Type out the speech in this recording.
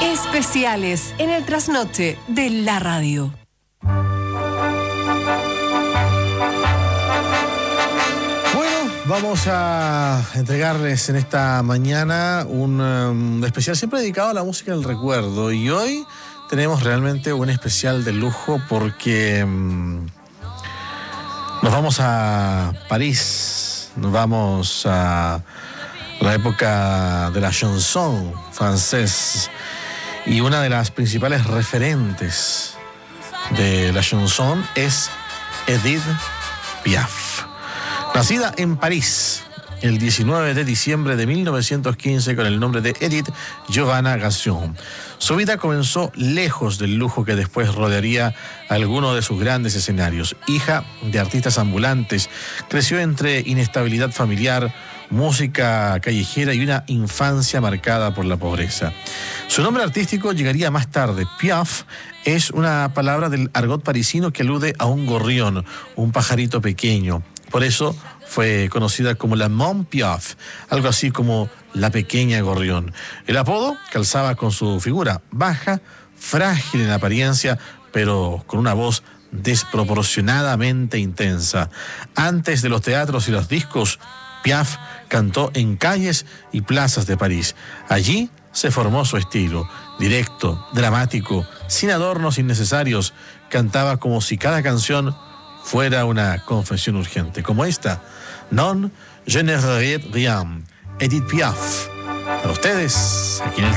Especiales en el trasnoche de la radio. Bueno, vamos a entregarles en esta mañana un especial siempre dedicado a la música del recuerdo. Y hoy tenemos realmente un especial de lujo porque nos vamos a París, nos vamos a la época de la chanson francés. Y una de las principales referentes de la chanson es Edith Piaf. Nacida en París el 19 de diciembre de 1915 con el nombre de Edith Giovanna Gassion. Su vida comenzó lejos del lujo que después rodearía algunos de sus grandes escenarios. Hija de artistas ambulantes, creció entre inestabilidad familiar, música callejera y una infancia marcada por la pobreza. Su nombre artístico llegaría más tarde. Piaf es una palabra del argot parisino que alude a un gorrión, un pajarito pequeño. Por eso fue conocida como la Mom Piaf, algo así como la pequeña gorrión. El apodo calzaba con su figura baja, frágil en apariencia, pero con una voz desproporcionadamente intensa. Antes de los teatros y los discos, Piaf cantó en calles y plazas de París. Allí se formó su estilo, directo, dramático, sin adornos innecesarios. Cantaba como si cada canción fuera una confesión urgente, como esta, Non, je ne regrette rien, Edith Piaf. Para ustedes, aquí en el